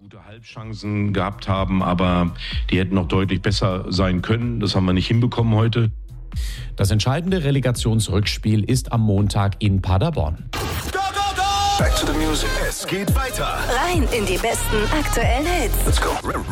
gute Halbchancen gehabt haben, aber die hätten noch deutlich besser sein können. Das haben wir nicht hinbekommen heute. Das entscheidende Relegationsrückspiel ist am Montag in Paderborn. Back to the music. Es geht weiter. Rein in die besten aktuellen Hits. Let's go.